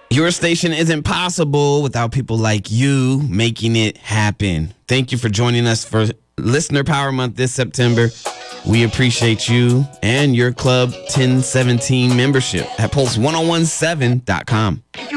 Your station isn't possible without people like you making it happen. Thank you for joining us for Listener Power Month this September. We appreciate you and your Club 1017 membership at Pulse1017.com.